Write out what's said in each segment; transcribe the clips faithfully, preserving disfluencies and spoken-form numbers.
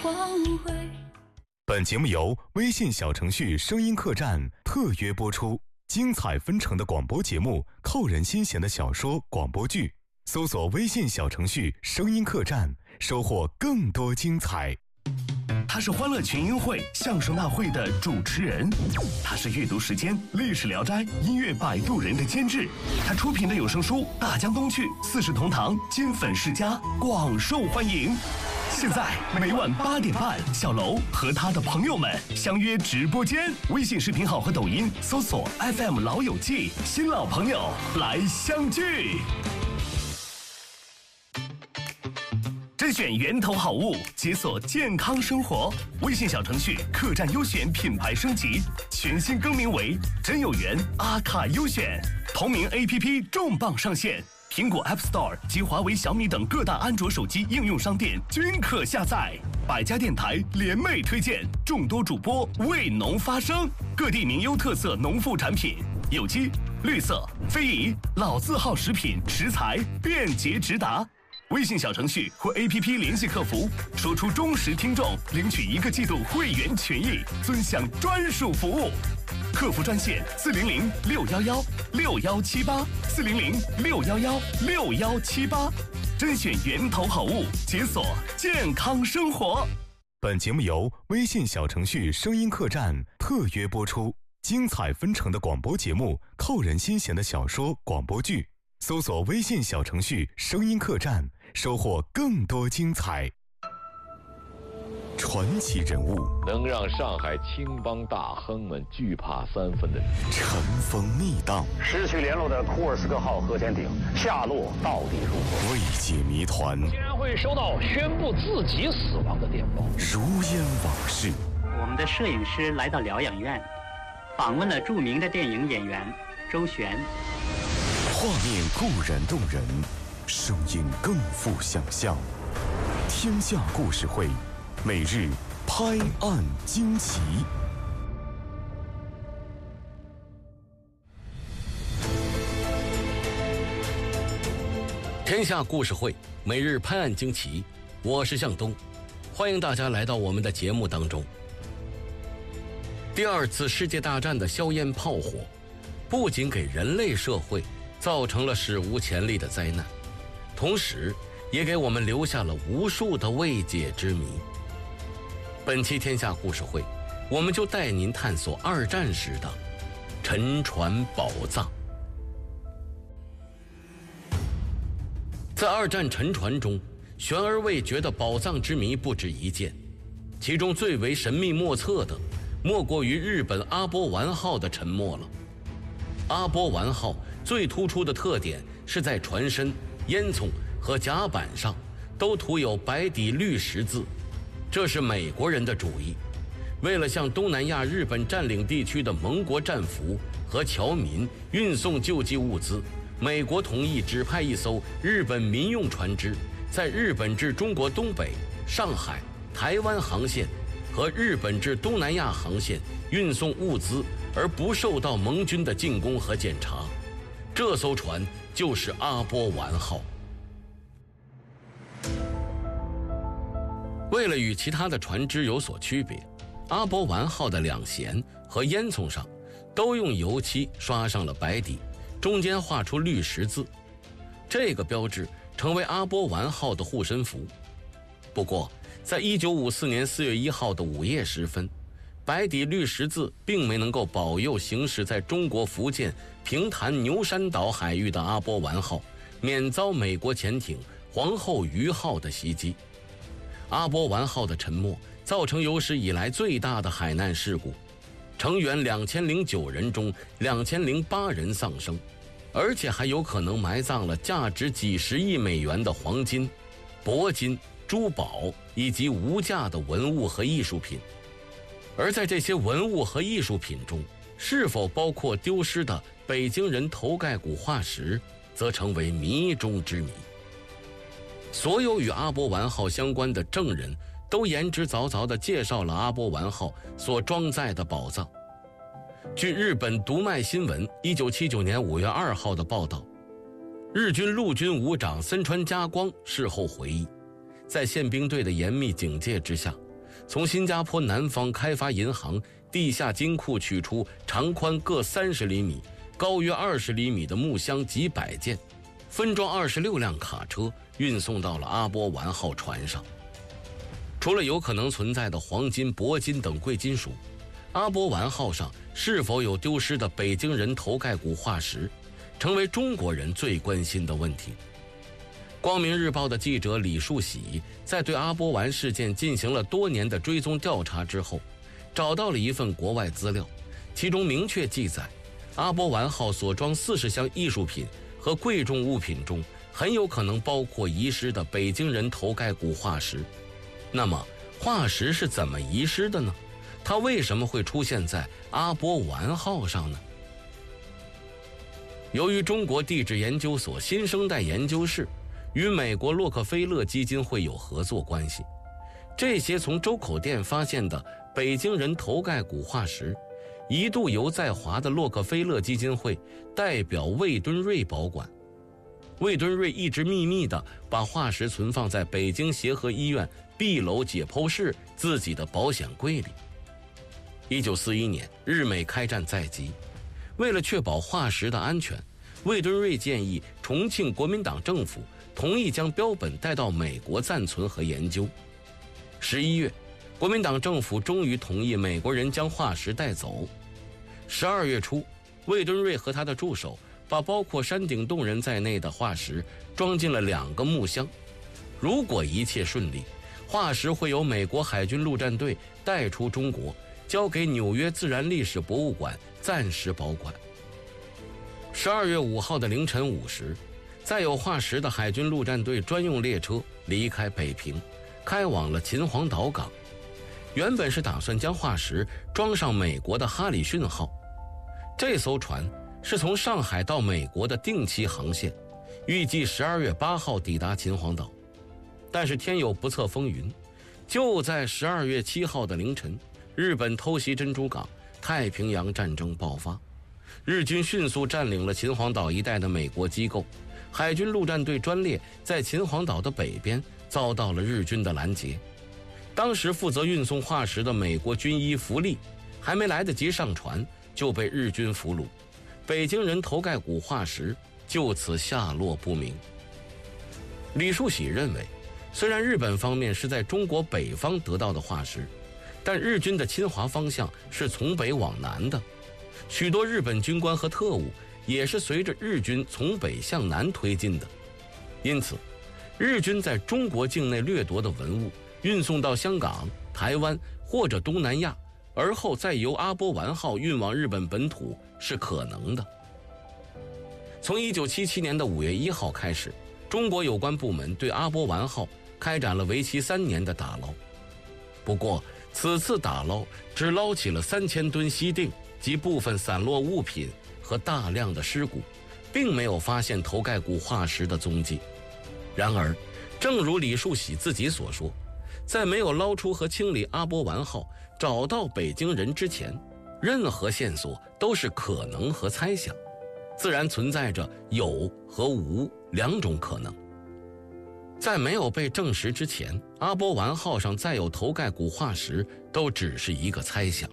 光辉。 本节目由微信小程序声音客栈特约播出，精彩纷呈的广播节目，扣人心弦的小说广播剧，搜索微信小程序声音客栈，收获更多精彩。 他是欢乐群英会相声大会的主持人，他是阅读时间历史聊斋音乐摆渡人的监制，他出品的有声书《大江东去》四世同堂金粉世家广受欢迎。现在每晚八点半，小楼和他的朋友们相约直播间，微信视频号和抖音搜索 F M 老友记，新老朋友来相聚。甄选源头好物，解锁健康生活。微信小程序客栈优选品牌升级，全新更名为真有缘阿卡优选。同名 A P P 重磅上线，苹果 App Store 及华为、小米等各大安卓手机应用商店均可下载。百家电台联袂推荐，众多主播为农发声，各地名优特色农副产品，有机、绿色、非遗、老字号食品食材便捷直达。微信小程序或 A P P 联系客服，说出忠实听众，领取一个季度会员权益，尊享专属服务。客服专线四零零六幺幺六幺七八四零零六幺幺六幺七八，甄选源头好物，解锁健康生活。 本节目由微信小程序声音客栈特约播出，精彩纷呈的广播节目，扣人心弦的小说广播剧，搜索微信小程序声音客栈，收获更多精彩。传奇人物， 能让上海青帮大亨们惧怕三分的人， 尘封逆荡， 失去联络的库尔斯克号核潜艇下落到底如何？ 未解谜团， 竟然会收到宣布自己死亡的电报， 如烟往事。 我们的摄影师来到疗养院，访问了著名的电影演员周璇。 画面固然动人，声音更富想象。天下故事会，每日拍案惊奇。 天下故事会，每日拍案惊奇，我是向东，欢迎大家来到我们的节目当中。第二次世界大战的硝烟炮火，不仅给人类社会造成了史无前例的灾难，同时也给我们留下了无数的未解之谜。本期天下故事会，我们就带您探索二战时的沉船宝藏。在二战沉船中，悬而未决的宝藏之谜不止一件，其中最为神秘莫测的，莫过于日本阿波丸号的沉没了。阿波丸号最突出的特点是在船身、烟囱和甲板上都涂有白底绿十字，这是美国人的主意。为了向东南亚日本占领地区的盟国战俘和侨民运送救济物资，美国同意指派一艘日本民用船只，在日本至中国东北、上海、台湾航线和日本至东南亚航线运送物资，而不受到盟军的进攻和检查。这艘船就是阿波丸号。为了与其他的船只有所区别，阿波丸号的两舷和烟囱上都用油漆刷上了白底，中间画出绿十字，这个标志成为阿波丸号的护身符。不过在一九五四年四月一号的午夜时分，白底绿十字并没能够保佑行驶在中国福建平潭牛山岛海域的阿波丸号免遭美国潜艇皇后鱼号的袭击。阿波丸号的沉没造成有史以来最大的海难事故，成员两千零九人中两千零八人丧生，而且还有可能埋葬了价值几十亿美元的黄金、铂金、珠宝以及无价的文物和艺术品。而在这些文物和艺术品中，是否包括丢失的北京人头盖骨化石，则成为谜中之谜。所有与阿波丸号相关的证人都言之凿凿地介绍了阿波丸号所装载的宝藏。据日本读卖新闻一九七九年五月二号的报道，日军陆军武长森川家光事后回忆，在宪兵队的严密警戒之下， 从新加坡南方开发银行地下金库取出长宽各三十厘米、高约二十厘米的木箱几百件，分装二十六辆卡车，运送到了阿波丸号船上。除了有可能存在的黄金、铂金等贵金属，阿波丸号上是否有丢失的北京人头盖骨化石，成为中国人最关心的问题。光明日报的记者李树喜在对阿波丸事件进行了多年的追踪调查之后，找到了一份国外资料，其中明确记载，阿波丸号所装四十箱艺术品和贵重物品中，很有可能包括遗失的北京人头盖骨化石。那么，化石是怎么遗失的呢？它为什么会出现在阿波丸号上呢？由于中国地质研究所新生代研究室与美国洛克菲勒基金会有合作关系，这些从周口店发现的北京人头盖骨化石，一度由在华的洛克菲勒基金会代表魏敦瑞保管。魏敦瑞一直秘密地把化石存放在北京协和医院 B 楼解剖室自己的保险柜里。一九四一年，日美开战在即，为了确保化石的安全，魏敦瑞建议重庆国民党政府同意将标本带到美国暂存和研究。十一月，国民党政府终于同意美国人将化石带走。十二月初，魏敦瑞和他的助手把包括山顶洞人在内的化石装进了两个木箱。如果一切顺利，化石会由美国海军陆战队带出中国，交给纽约自然历史博物馆暂时保管。十二月五号的凌晨五时，载有化石的海军陆战队专用列车离开北平，开往了秦皇岛港。原本是打算将化石装上美国的哈里逊号，这艘船是从上海到美国的定期航线，预计十二月八号抵达秦皇岛。但是天有不测风云，就在十二月七号的凌晨，日本偷袭珍珠港，太平洋战争爆发，日军迅速占领了秦皇岛一带的美国机构，海军陆战队专列在秦皇岛的北边遭到了日军的拦截。当时负责运送化石的美国军医福利还没来得及上船，就被日军俘虏，北京人头盖骨化石就此下落不明。李树喜认为，虽然日本方面是在中国北方得到的化石，但日军的侵华方向是从北往南的，许多日本军官和特务也是随着日军从北向南推进的。因此，日军在中国境内掠夺的文物运送到香港、台湾或者东南亚，而后再由阿波丸号运往日本本土是可能的。从一九七七年的五月一号开始，中国有关部门对阿波丸号开展了为期三年的打捞。不过，此次打捞只捞起了三千吨锡锭及部分散落物品和大量的尸骨，并没有发现头盖骨化石的踪迹。然而，正如李树喜自己所说，在没有捞出和清理阿波丸号、找到北京人之前，任何线索都是可能和猜想，自然存在着有和无两种可能。在没有被证实之前，阿波丸号上载有头盖骨化石都只是一个猜想。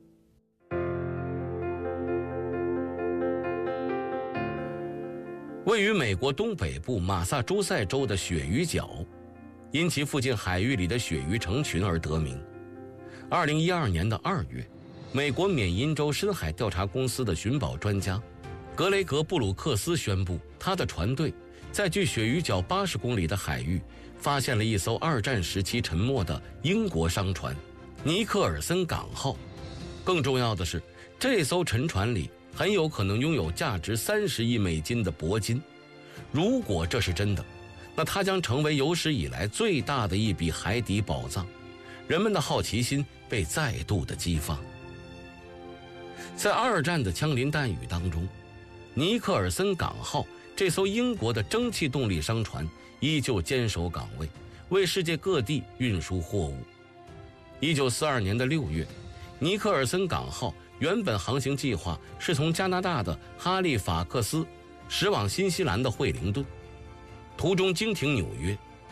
位于美国东北部马萨诸塞州的鳕鱼角，因其附近海域里的鳕鱼成群而得名。二零一二年的二月，美国缅因州深海调查公司的寻宝专家格雷格·布鲁克斯宣布，他的船队在距鳕鱼角八十公里的海域发现了一艘二战时期沉没的英国商船尼克尔森港号。更重要的是，这艘沉船里很有可能拥有价值三十亿美金的铂金。如果这是真的，那它将成为有史以来最大的一笔海底宝藏。人们的好奇心被再度的激发。在二战的枪林弹雨当中，尼克尔森港号这艘英国的蒸汽动力商船依旧坚守岗位，为世界各地运输货物。一九四二年的六月，尼克尔森港号原本航行计划是从加拿大的哈利法克斯驶往新西兰的惠灵顿，途中经停纽约。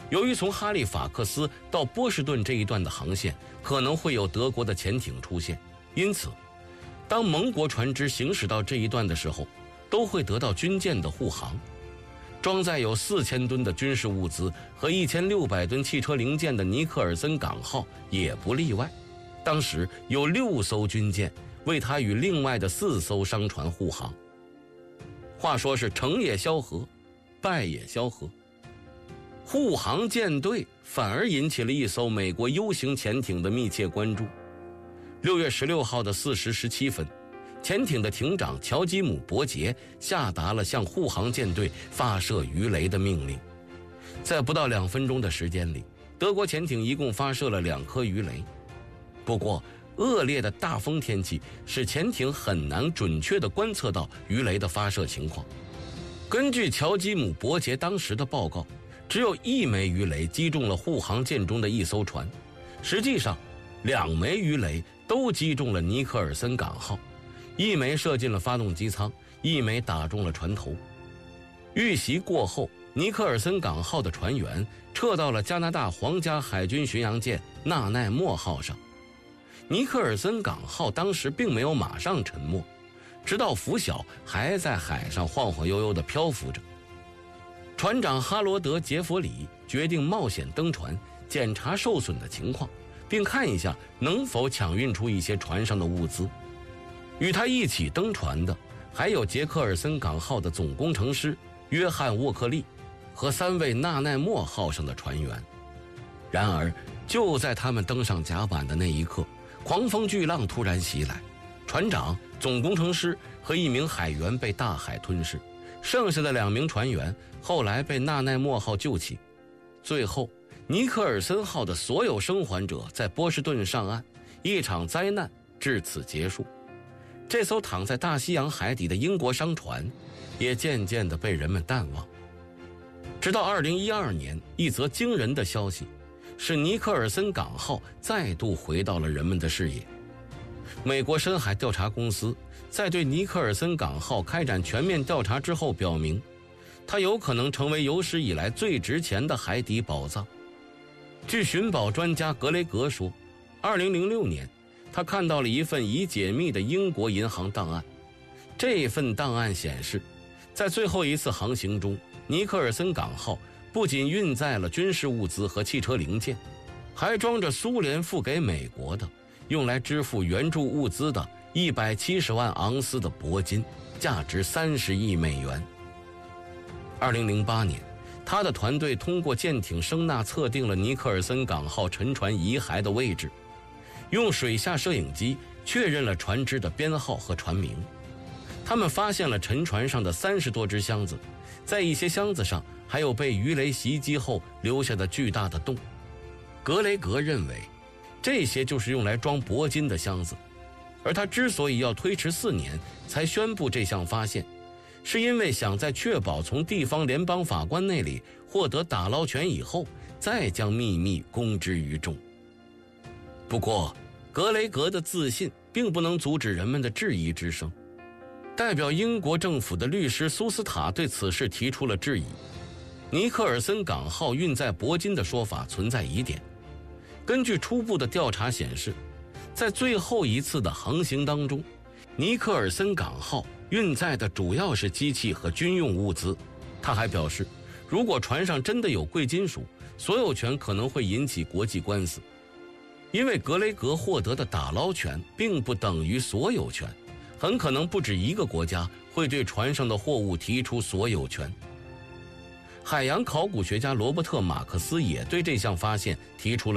由于从哈利法克斯到波士顿这一段的航线可能会有德国的潜艇出现，因此当盟国船只行驶到这一段的时候，都会得到军舰的护航。装载有四千吨的军事物资和一千六百吨汽车零件的尼克尔森港号也不例外。当时有六艘军舰为他与另外的四艘商船护航。话说是成也萧何，败也萧何。护航舰队反而引起了一艘美国 U 型潜艇的密切关注。六月十六号的四时十七分，潜艇的艇长乔基姆·伯杰下达了向护航舰队发射鱼雷的命令。在不到两分钟的时间里，德国潜艇一共发射了两颗鱼雷。不过，恶劣的大风天气使潜艇很难准确地观测到鱼雷的发射情况。根据乔基姆·伯杰当时的报告，只有一枚鱼雷击中了护航舰中的一艘船，实际上，两枚鱼雷都击中了尼克尔森港号，一枚射进了发动机舱，一枚打中了船头。遇袭过后，尼克尔森港号的船员撤到了加拿大皇家海军巡洋舰纳奈莫号上。尼克尔森港号当时并没有马上沉没，直到拂晓还在海上晃晃悠悠地漂浮着。船长哈罗德·杰弗里决定冒险登船，检查受损的情况，并看一下能否抢运出一些船上的物资。与他一起登船的还有杰克尔森港号的总工程师约翰·沃克利和三位纳奈莫号上的船员。然而，就在他们登上甲板的那一刻，狂风巨浪突然袭来，船长、总工程师和一名海员被大海吞噬，剩下的两名船员后来被纳奈莫号救起。最后，尼克尔森号的所有生还者在波士顿上岸，一场灾难至此结束。这艘躺在大西洋海底的英国商船也渐渐地被人们淡忘。直到二零一二年，一则惊人的消息使尼克尔森港号再度回到了人们的视野。美国深海调查公司在对尼克尔森港号开展全面调查之后表明，它有可能成为有史以来最值钱的海底宝藏。据寻宝专家格雷格说，二零零六年他看到了一份已解密的英国银行档案。这份档案显示，在最后一次航行中，尼克尔森港号不仅运载了军事物资和汽车零件，还装着苏联付给美国的用来支付援助物资的一百七十万盎司的铂金，价值三十亿美元。二零零八年，他的团队通过舰艇声纳测定了尼克尔森港号沉船遗骸的位置，用水下摄影机确认了船只的编号和船名。他们发现了沉船上的三十多只箱子，在一些箱子上还有被鱼雷袭击后留下的巨大的洞。格雷格认为，这些就是用来装铂金的箱子，而他之所以要推迟四年才宣布这项发现，是因为想在确保从地方联邦法官那里获得打捞权以后，再将秘密公之于众。不过，格雷格的自信并不能阻止人们的质疑之声。代表英国政府的律师苏斯塔对此事提出了质疑。尼克尔森港号运载铂金的说法存在疑点。根据初步的调查显示，在最后一次的航行当中，尼克尔森港号运载的主要是机器和军用物资。他还表示，如果船上真的有贵金属，所有权可能会引起国际官司。因为格雷格获得的打捞权并不等于所有权，很可能不止一个国家会对船上的货物提出所有权。海洋考古学家罗伯特·马克思也对这项发现提出了